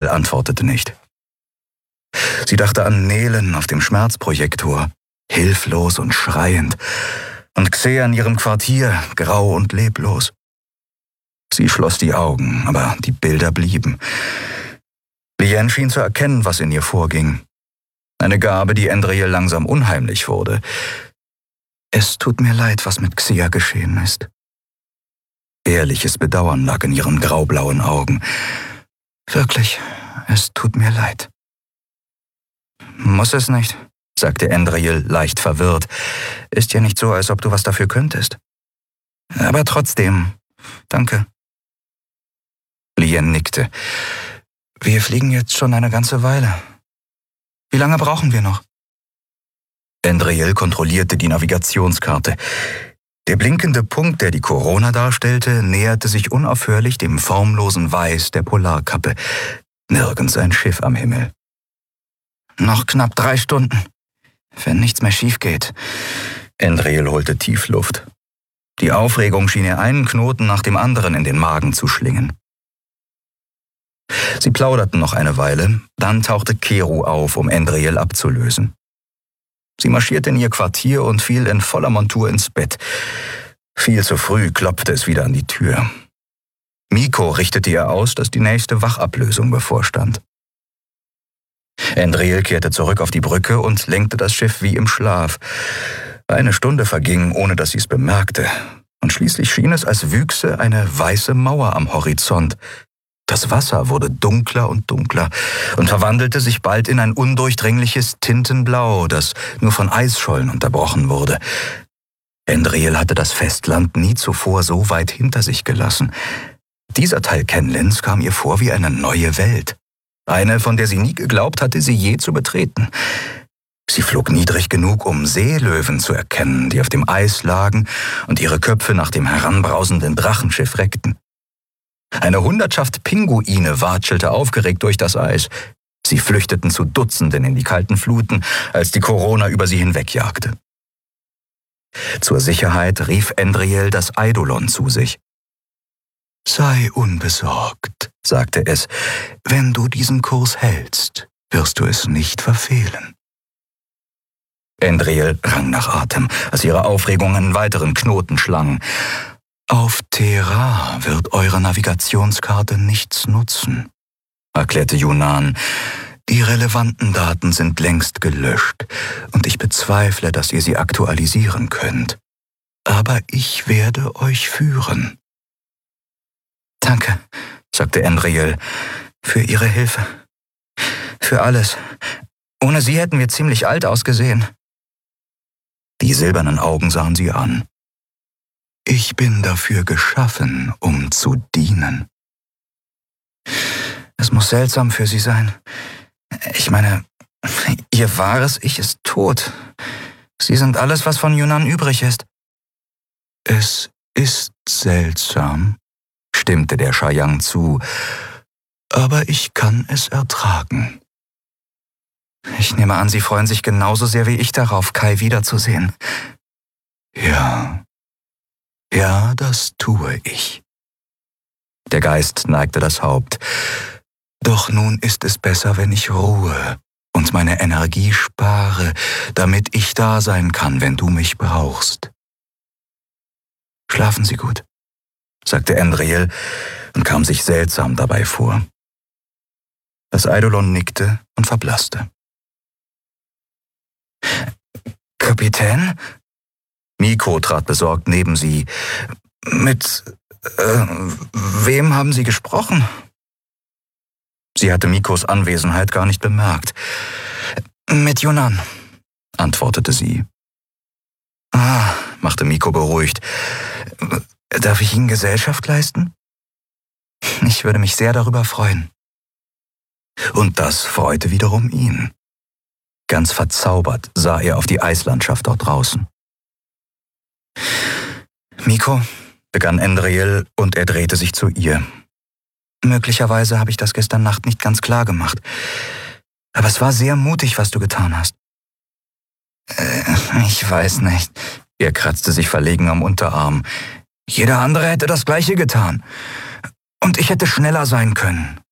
antwortete nicht. Sie dachte an Nelen auf dem Schmerzprojektor, hilflos und schreiend, und Xea in ihrem Quartier, grau und leblos. Sie schloss die Augen, aber die Bilder blieben. Lien schien zu erkennen, was in ihr vorging. Eine Gabe, die Andriel langsam unheimlich wurde. »Es tut mir leid, was mit Xea geschehen ist.« Ehrliches Bedauern lag in ihren graublauen Augen. »Wirklich, es tut mir leid.« »Muss es nicht«, sagte Andriel leicht verwirrt. »Ist ja nicht so, als ob du was dafür könntest.« »Aber trotzdem, danke.« Lien nickte. »Wir fliegen jetzt schon eine ganze Weile. Wie lange brauchen wir noch?« Andriel kontrollierte die Navigationskarte. Der blinkende Punkt, der die Corona darstellte, näherte sich unaufhörlich dem formlosen Weiß der Polarkappe. Nirgends ein Schiff am Himmel. »Noch knapp 3 Stunden, wenn nichts mehr schief geht.« Andriel holte tief Luft. Die Aufregung schien ihr einen Knoten nach dem anderen in den Magen zu schlingen. Sie plauderten noch eine Weile, dann tauchte Keru auf, um Andriel abzulösen. Sie marschierte in ihr Quartier und fiel in voller Montur ins Bett. Viel zu früh klopfte es wieder an die Tür. Miko richtete ihr aus, dass die nächste Wachablösung bevorstand. Andriel kehrte zurück auf die Brücke und lenkte das Schiff wie im Schlaf. 1 Stunde verging, ohne dass sie es bemerkte, und schließlich schien es, als wüchse eine weiße Mauer am Horizont. Das Wasser wurde dunkler und dunkler und verwandelte sich bald in ein undurchdringliches Tintenblau, das nur von Eisschollen unterbrochen wurde. Andriel hatte das Festland nie zuvor so weit hinter sich gelassen. Dieser Teil Kenlins kam ihr vor wie eine neue Welt. Eine, von der sie nie geglaubt hatte, sie je zu betreten. Sie flog niedrig genug, um Seelöwen zu erkennen, die auf dem Eis lagen und ihre Köpfe nach dem heranbrausenden Drachenschiff reckten. Eine Hundertschaft Pinguine watschelte aufgeregt durch das Eis. Sie flüchteten zu Dutzenden in die kalten Fluten, als die Corona über sie hinwegjagte. Zur Sicherheit rief Andriel das Eidolon zu sich. »Sei unbesorgt«, sagte es, »wenn du diesen Kurs hältst, wirst du es nicht verfehlen.« Andriel rang nach Atem, als ihre Aufregung einen weiteren Knoten schlang. »Auf Terra wird eure Navigationskarte nichts nutzen«, erklärte Yunnan. »Die relevanten Daten sind längst gelöscht und ich bezweifle, dass ihr sie aktualisieren könnt. Aber ich werde euch führen.« »Danke«, sagte Andriel, »für Ihre Hilfe. Für alles. Ohne Sie hätten wir ziemlich alt ausgesehen.« Die silbernen Augen sahen sie an. »Ich bin dafür geschaffen, um zu dienen.« »Es muss seltsam für Sie sein. Ich meine, Ihr wahres Ich ist tot. Sie sind alles, was von Yunnan übrig ist.« »Es ist seltsam«, stimmte der Shayang zu, »aber ich kann es ertragen.« »Ich nehme an, Sie freuen sich genauso sehr wie ich darauf, Kai wiederzusehen.« Ja, das tue ich.« Der Geist neigte das Haupt. »Doch nun ist es besser, wenn ich ruhe und meine Energie spare, damit ich da sein kann, wenn du mich brauchst.« »Schlafen Sie gut«, sagte Andriel und kam sich seltsam dabei vor. Das Eidolon nickte und verblasste. »Kapitän?« Miko trat besorgt neben sie. »Mit wem haben Sie gesprochen?« Sie hatte Mikos Anwesenheit gar nicht bemerkt. »Mit Yunnan«, antwortete sie. »Ah«, machte Miko beruhigt. »Darf ich Ihnen Gesellschaft leisten?« »Ich würde mich sehr darüber freuen.« Und das freute wiederum ihn. Ganz verzaubert sah er auf die Eislandschaft dort draußen. »Miko«, begann Andriel und er drehte sich zu ihr. »Möglicherweise habe ich das gestern Nacht nicht ganz klar gemacht. Aber es war sehr mutig, was du getan hast.« »Ich weiß nicht.« Er kratzte sich verlegen am Unterarm. »Jeder andere hätte das Gleiche getan. Und ich hätte schneller sein können.